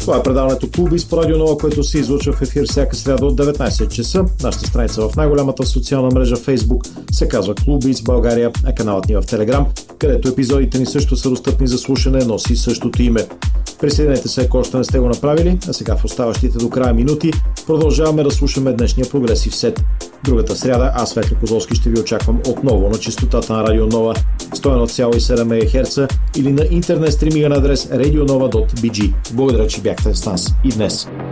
Това е предаването Клубиз по Радио Нова, което се излъчва в ефир всяка сряда от 19 часа. Нашата страница в най-голямата социална мрежа Facebook се казва Клубиз България, а каналът ни в Телеграм, където епизодите ни също са достъпни за слушане, носи същото име. Присъединете се, ако още не сте го направили, а сега в оставащите до края минути продължаваме да слушаме днешния прогресив сет. Другата сряда аз, Светли Козловски, ще ви очаквам отново на честотата на Радио Нова 101,7 МГц или на интернет стриминга на адрес radionova.bg. Благодаря, че бяхте с нас и днес.